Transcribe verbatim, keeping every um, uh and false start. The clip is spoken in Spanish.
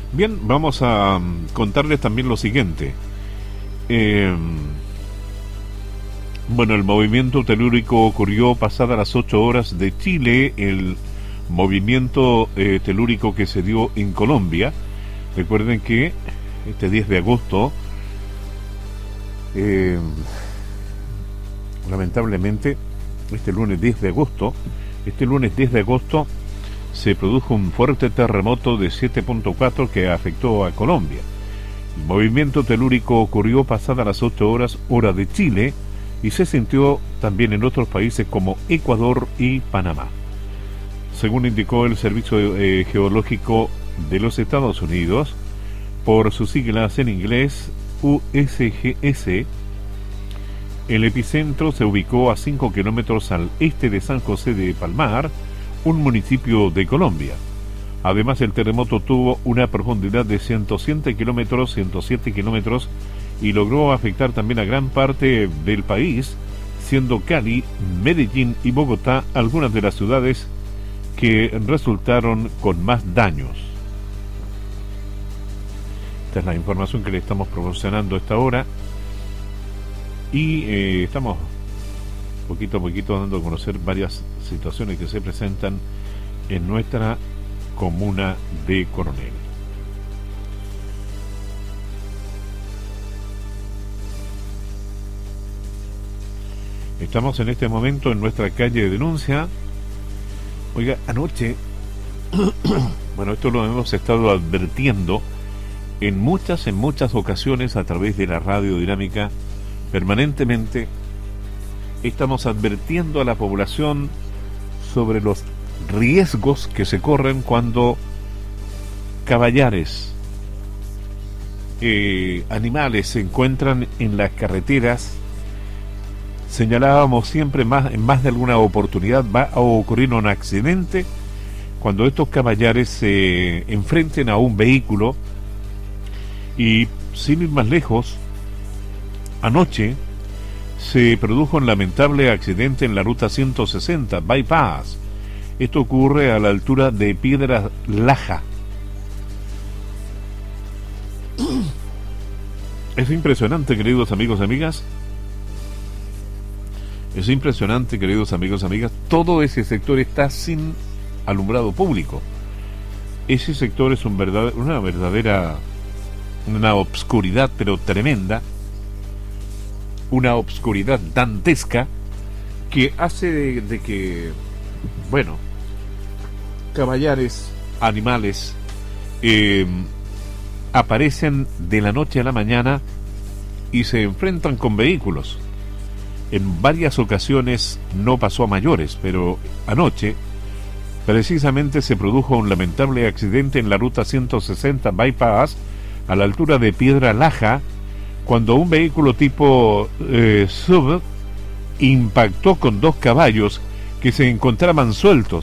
Bien, vamos a um, contarles también lo siguiente. Eh, bueno, el movimiento telúrico ocurrió pasadas las ocho horas de Chile, el movimiento eh, telúrico que se dio en Colombia. Recuerden que este diez de agosto, eh, lamentablemente, este lunes diez de agosto, este lunes diez de agosto, se produjo un fuerte terremoto de siete punto cuatro que afectó a Colombia. El movimiento telúrico ocurrió pasadas las ocho horas, hora de Chile, y se sintió también en otros países como Ecuador y Panamá. Según indicó el Servicio eh, Geológico de los Estados Unidos, por sus siglas en inglés, U S G S, el epicentro se ubicó a cinco kilómetros al este de San José de Palmar, un municipio de Colombia. Además, el terremoto tuvo una profundidad de ciento siete kilómetros, ciento siete kilómetros, y logró afectar también a gran parte del país, siendo Cali, Medellín y Bogotá algunas de las ciudades que resultaron con más daños. Esta es la información que le estamos proporcionando a esta hora, y eh, estamos poquito a poquito dando a conocer varias situaciones que se presentan en nuestra comuna de Coronel. Estamos en este momento en nuestra calle de denuncia. Oiga, anoche, bueno, esto lo hemos estado advirtiendo en muchas, en muchas ocasiones a través de la radio dinámica, permanentemente. Estamos advirtiendo a la población sobre los riesgos que se corren cuando caballares, eh, animales se encuentran en las carreteras. Señalábamos siempre, más, en más de alguna oportunidad va a ocurrir un accidente cuando estos caballares se enfrenten a un vehículo. Y sin ir más lejos, anoche se produjo un lamentable accidente en la ruta ciento sesenta, Bypass. Esto ocurre a la altura de Piedra Laja. Es impresionante, queridos amigos y amigas. Es impresionante, queridos amigos y amigas. Todo ese sector está sin alumbrado público. Ese sector es un verdad, una verdadera, una obscuridad, pero tremenda. Una obscuridad dantesca que hace de, de que, bueno, caballares, animales, eh, aparecen de la noche a la mañana y se enfrentan con vehículos. En varias ocasiones no pasó a mayores, pero anoche precisamente se produjo un lamentable accidente en la ruta ciento sesenta Bypass a la altura de Piedra Laja, cuando un vehículo tipo eh, sub impactó con dos caballos que se encontraban sueltos.